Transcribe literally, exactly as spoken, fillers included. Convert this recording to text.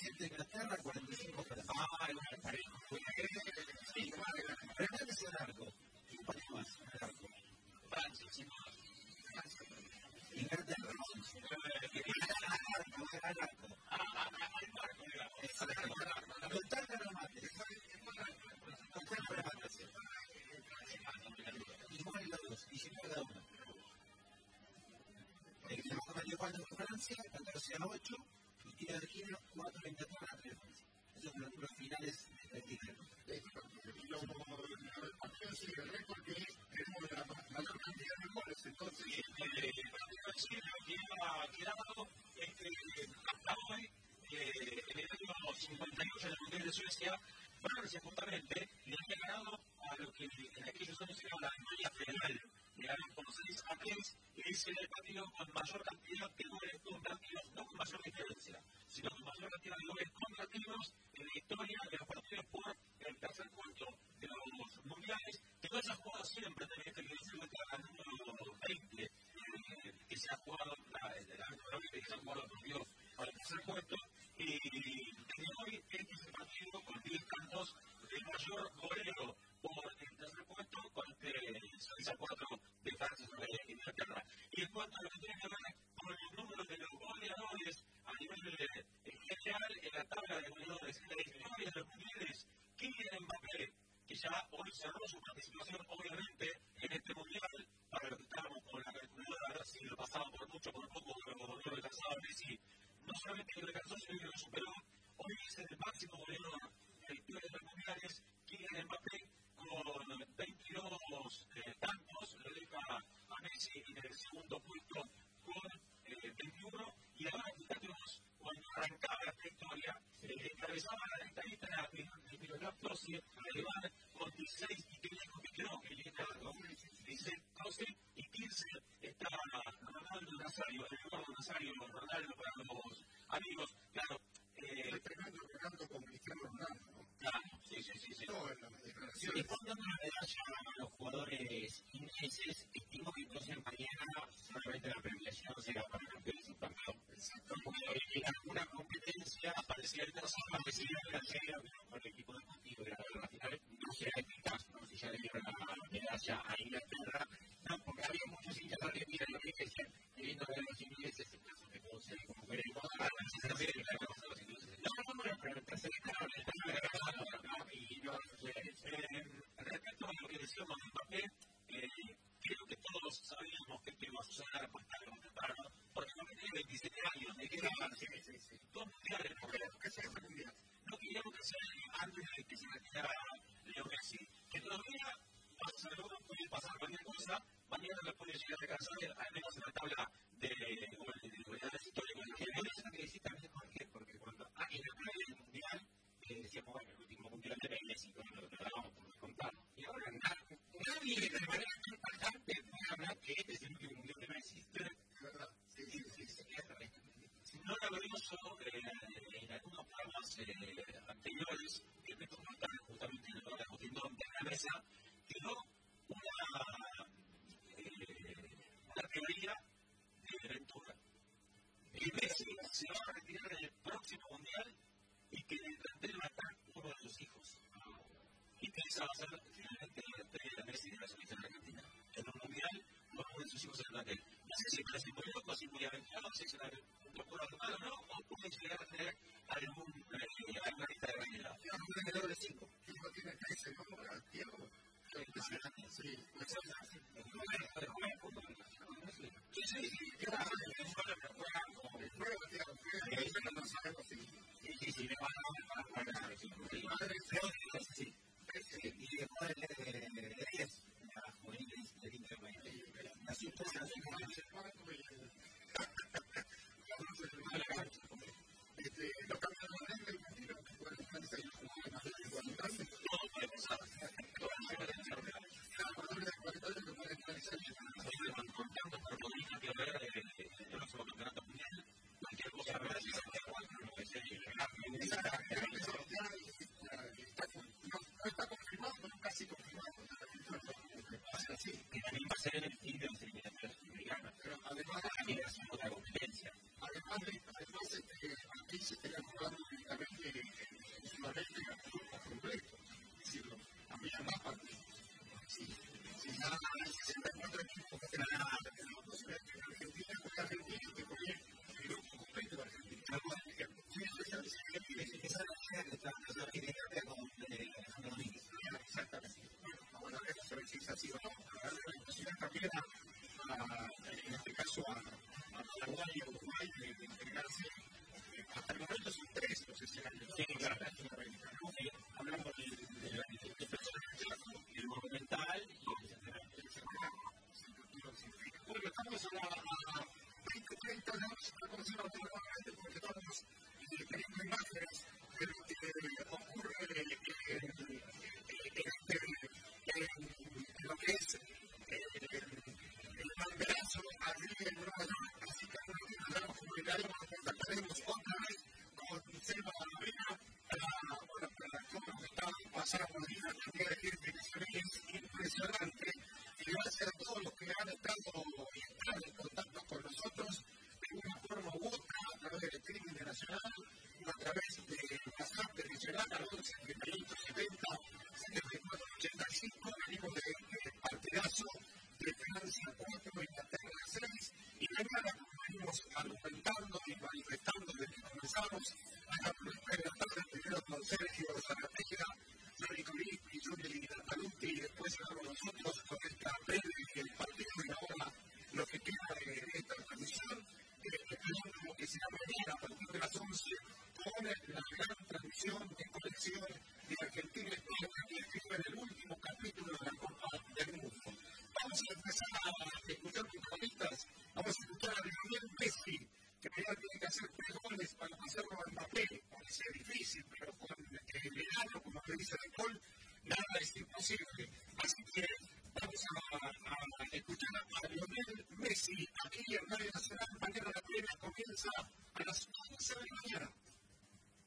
siete de Inglaterra, cuarenta y cinco Francia. Ah, bueno, parejo. Sí, claro. Pero no es el arco. ¿Qué país más? El arco. Francia, sí, más. Francia. Inglaterra. El arco. Ah, el arco, digamos. Exacto. Total de remates. Total de remates. Igual los dos, diecinueve cada uno. El que más metió cuatro fue Francia, catorce a ocho, y tira de esquina, cuatro a Inglaterra, tres a Francia. Esos son los números finales de la esquina. Y los partidos siguen el récord que tenemos la mayor cantidad de goles, entonces. El partido de Chile lleva quedado hasta hoy, en el año cincuenta y ocho en el Mundial de Suecia, Francia justamente le había ganado a lo que en aquellos años se llama la Alemania Federal. Le ganó por seis a tres, y es el partido con mayor cantidad de goles convertidos, no con mayor diferencia, sino con mayor cantidad de goles convertidos en la historia de los partidos por el tercer puesto de los mundiales, que no se ha jugado siempre, también hay que decirlo, que era el número veinte, eh, que se ha jugado, la, la, la, que se ha jugado los partidos para el tercer puesto, y desde hoy este es el partido con diez tantos el mayor goleo por el tercer puesto, con seis a cuatro de Francia sobre Inglaterra. Y en cuanto a lo que tiene que ver con el número de los goleadores a nivel general, en la tabla de goleadores en la historia de los mundiales, Kylian Mbappé, que ya hoy cerró su participación, obviamente, en este mundial, para lo que estábamos con la calculadora, a ver si lo pasaba por mucho, por poco, pero no lo alcanzaba Messi. No solamente que lo alcanzó, sino que lo superó. Hoy es el máximo goleador en la historia de los mundiales, Kylian Mbappé, con veintidós eh, tantos, lo deja a Messi en el segundo puesto con eh, veintiuno, y ahora fíjate cuando arrancaba esta historia, eh, encabezaba la estadista de Mirolaptos y Alemán con dieciséis, y que lejos que quedó, que llega dieciséis, doce y quince está Ronaldo Nazario, Eduardo Nazario, Ronaldo para los amigos, claro. Eh, tremendo Ronaldo con Cristiano Ronaldo, ¿no? Claro, sí, sí, sí. sí. No, en las declaraciones. Después dando una medalla a los jugadores ingleses, estimo que entonces mañana solamente la premiación será para campeones y campeón. Exacto. En alguna competencia parecía el caso, parecía el tercero, con el equipo deportivo de la final, no será eficaz, ¿no? Si ya le dieron la medalla a Inglaterra, no, porque había muchos hinchas argentinos que decían, queriendo ver a los ingleses, en caso de que se como queremos, a también la cosa de los ingleses. No, no, no, pero el tercer escalón, el tercer escalón, y no respecto a lo que decíamos de Mbappé, eh, creo que todos sabíamos que esto iba a suceder más tarde o temprano, porque Mbappé tiene veintisiete años, me queda dos mundiales, no queríamos que sea ese mundial, no queríamos que sea antes de que se retirara Leo Messi, que todavía pasa algo, puede pasar cualquier cosa, mañana le puede llegar a alcanzar, al menos en la tabla de goleadores históricos. Eso que decís también, ¿por qué? Porque cuando en la previa del mundial, decíamos, bueno, el último mundial de Messi, bueno, lo dábamos por descontado. Y ahora nadie, nadie de manera impactante puede hablar que este es el último mundial de Messi. Pero, ¿verdad? Sí, sí, sí, sí. No lo hablamos en algunos programas eh, anteriores que me comentaron justamente en la discutiendo de la mesa, quedó una, eh, una teoría de Ventura. Que Messi se va a retirar en el próximo mundial y que en el plantel va a estar uno de sus hijos. Y que esa va a ser finalmente la estrella de Messi de la selección argentina. En un mundial, uno de sus hijos en el plantel. No sé si parece muy loco, si muy aventurado, si es una locura normal o no, o puede llegar a tener algún, eh, alguna lista de realidad. Es un vendedor de cinco. Hijo tiene trece, ¿cómo era? Tiempo. Impresionante. Sí, pues es así. Sí, sí, sí. ¿Qué pasa? Es un juego que juega como... El juego, tío, que no sabemos si... Sí, sí, sí, le van a jugar a la selección. Sí, sí. Y después de diez, la juvenil de Inter Miami. Así es, así Este, los campeones del mundo, que pueden ser seis jugadores de cuarenta años, todo puede pasar. Todo puede pasar. Cada jugador de cuarenta años que pueden ser seis años. Hoy le van contando por Bolivia que va a haber el próximo campeonato mundial. Cualquier cosa, a ver si se puede jugar, no puede ser. No está confirmado, pero casi confirmado. Sí, que también va a ser en el fin de las eliminatorias sudamericanas. Pero estamos a veinte, treinta años, la conocemos nuevamente porque estamos teniendo imágenes de lo que ocurre en lo que es el banderazo allí en Nueva York, así que nos comunicaremos, nos contactaremos otra vez con Selva Arena para, bueno, para todo lo que está pasando allí, la cantidad de gente que se ve es impresionante y gracias a todos los que han estado y están en contacto con nosotros de una forma u otra, a través del streaming nacional, a través de WhatsApp adicional al once, treinta y ocho, setenta, setenta y cuatro, ochenta y cinco, venimos de este partidazo de Francia cuatro, Inglaterra seis, y mañana, como venimos argumentando y manifestando desde que comenzamos, a las nueve de la tarde, primero con Sergio Zaratega, Johnny Colín y Juli Nataluti, y después llegamos nosotros con esta previa del partido y ahora lo que queda de esta transmisión, esperando que sea mañana a partir de las once, con la gran transmisión de conexión de Argentina-España que escribe en el último capítulo de la Copa del Mundo. Vamos a empezar a escuchar protagonistas, vamos a escuchar a Lionel Messi, que mañana tiene que hacer tres goles para pasarlo a Mbappé, parece difícil, pero con el verano, como le dice el gol, nada es imposible. Así que vamos a, a escuchar a Lionel Messi aquí en Radio Nacional. Mañana la primera comienza a las once de la mañana.